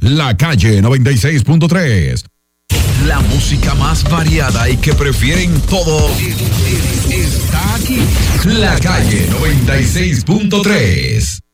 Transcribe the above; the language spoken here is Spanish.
La Calle 96.3. La música más variada y que prefieren todo está aquí. La Calle 96.3.